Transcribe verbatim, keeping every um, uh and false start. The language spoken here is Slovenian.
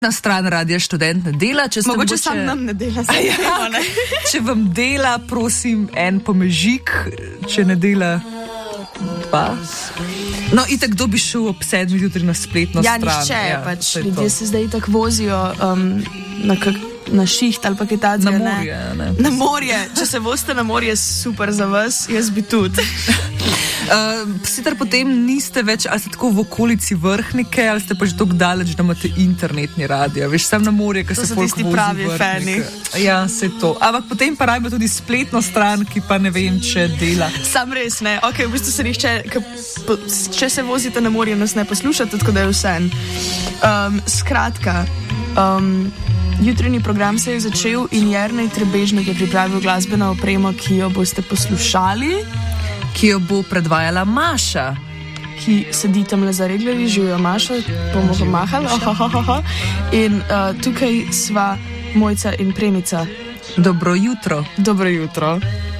Na stran Radia Študent ne dela. Če mogoče sam nam ne dela. Ja, temo, ne? Če vam dela, prosim, en pomežik, če ne dela dva. No, itak, kdo bi šel ob sedmih jutri na spletno ja, stran? Nišče, ja, pač ljudje se zdaj tako vozijo um, na, kak, na šiht ali pa kaj takega. Na morje, ne? Na morje. Če se vozite na morje, super za vas, jaz bi tudi. Uh, sicer potem niste več, ali ste tako v okolici Vrhnike, ali ste pa že tako daleč, da imate internetni radio. Veš, sam na morje, ker se folk vozi tisti pravi fani. Ja, se to. Ampak potem pa rabijo tudi spletno stran, ki pa ne vem, če dela. Sam res ne. Ok, v bistvu se nihče, če se vozite na morje, nas ne poslušate, tako da je vse. Um, skratka, um, jutranji program se je začel in Jernej Trebežnik je pripravil glasbeno opremo, ki jo boste poslušali. Ki jo bo predvajala Maša. Ki sedi tam le za reglerji, živijo Maša, bomo pomahali. In uh, tukaj sva Mojca in Premica. Dobro jutro. Dobro jutro.